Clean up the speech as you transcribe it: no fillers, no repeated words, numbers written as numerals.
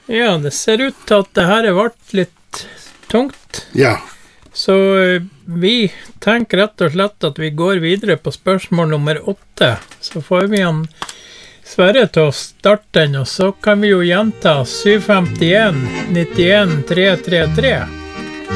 Ja, det ser ut til at det her har vært litt tungt. Ja. Så vi tenker rett og slett at vi går videre på spørsmål nummer 8. Så får vi han Sverre til å starte den, og så kan vi jo gjenta 751 91 333.